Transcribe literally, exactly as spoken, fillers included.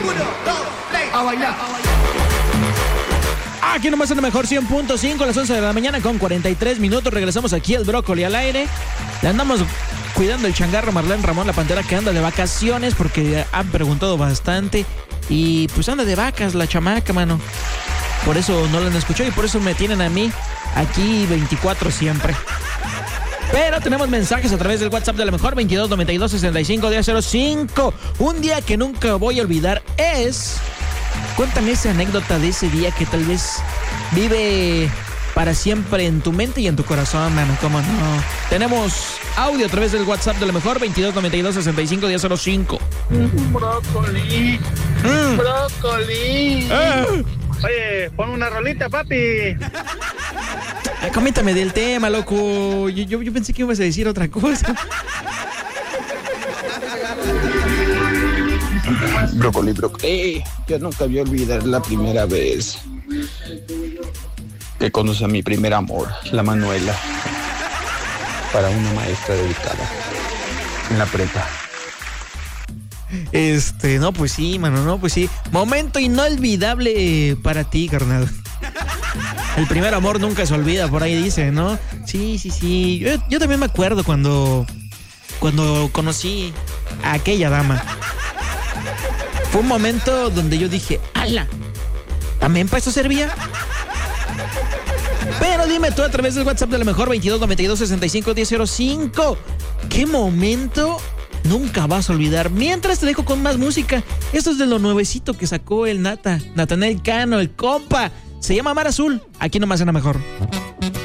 Uno, dos, tres. A bailar. Aquí nomás en el mejor cien punto cinco, a las once de la mañana con cuarenta y tres minutos. Regresamos aquí al Brócoli al aire. Le andamos cuidando el changarro Marlene Ramón, la pantera, que anda de vacaciones porque han preguntado bastante. Y pues anda de vacas la chamaca, mano. Por eso no la han escuchado y por eso me tienen a mí aquí veinticuatro siempre. Pero tenemos mensajes a través del WhatsApp de la mejor, veintidós noventa y dos sesenta y cinco diez cero cinco. Un día que nunca voy a olvidar es... Cuéntame esa anécdota de ese día que tal vez vive para siempre en tu mente y en tu corazón, mano. ¿Cómo no? Tenemos audio a través del WhatsApp de la mejor, veintidós noventa y dos sesenta y cinco diez cero cinco. Mm, brócoli. Mm. Brócoli. Ah. Oye, pon una rolita, papi. Ay, coméntame del tema, loco. Yo, yo, yo pensé que ibas a decir otra cosa. Brócoli, brócoli. Yo nunca voy a olvidar la primera vez que conocí a mi primer amor, la Manuela, para una maestra dedicada en la prepa. Este, no, pues sí, mano, no, pues sí. Momento inolvidable para ti, carnal. El primer amor nunca se olvida, por ahí dice, ¿no? Sí, sí, sí. Yo, yo también me acuerdo cuando, cuando conocí a aquella dama. Fue un momento donde yo dije, ¡ala! ¿También para eso servía? Pero dime tú a través del WhatsApp de la mejor, veintidós noventa y dos sesenta y cinco diez cero cinco. ¿Qué momento nunca vas a olvidar? Mientras te dejo con más música. Esto es de lo nuevecito que sacó el Nata, Natanael Cano, el compa. Se llama Mar Azul. Aquí nomás en la mejor.